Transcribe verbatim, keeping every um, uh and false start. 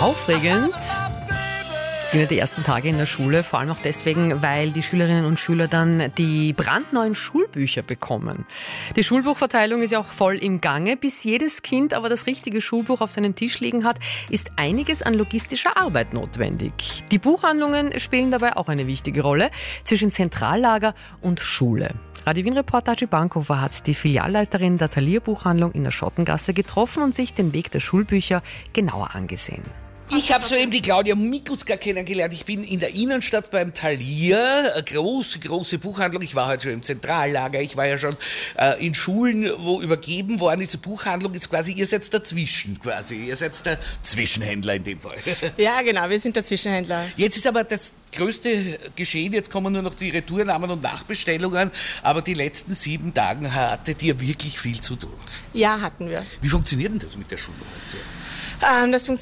Aufregend sind ja die ersten Tage in der Schule, vor allem auch deswegen, weil die Schülerinnen und Schüler dann die brandneuen Schulbücher bekommen. Die Schulbuchverteilung ist ja auch voll im Gange. Bis jedes Kind aber das richtige Schulbuch auf seinem Tisch liegen hat, ist einiges an logistischer Arbeit notwendig. Die Buchhandlungen spielen dabei auch eine wichtige Rolle zwischen Zentrallager und Schule. Radio Wien-Reporter Haji Bankhofer hat die Filialleiterin der Thalia-Buchhandlung in der Schottengasse getroffen und sich den Weg der Schulbücher genauer angesehen. Ich habe soeben die Claudia Mikuska kennengelernt. Ich bin in der Innenstadt beim Thalia, eine große, große Buchhandlung. Ich war heute schon im Zentrallager, ich war ja schon äh, in Schulen, wo übergeben worden ist. Diese Buchhandlung ist quasi, ihr seid dazwischen quasi, ihr seid der Zwischenhändler in dem Fall. Ja, genau, wir sind der Zwischenhändler. Jetzt ist aber das größte Geschehen, jetzt kommen nur noch die Retournamen und Nachbestellungen, aber die letzten sieben Tage hattet ihr wirklich viel zu tun. Ja, hatten wir. Wie funktioniert denn das mit der Schulbuchaktion? Ähm, das funktioniert